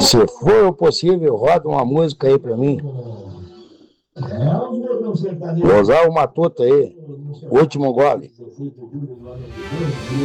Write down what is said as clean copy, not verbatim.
Se for possível, roda uma música aí pra mim. Vou usar o Matuto aí. Último gole.